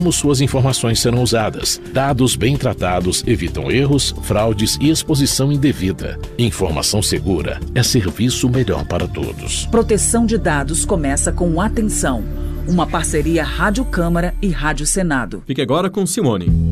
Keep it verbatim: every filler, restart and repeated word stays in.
como suas informações serão usadas. Dados bem tratados evitam erros, fraudes e exposição indevida. Informação segura é serviço melhor para todos. Proteção de dados começa com atenção. Uma parceria Rádio Câmara e Rádio Senado. Fique agora com Simone.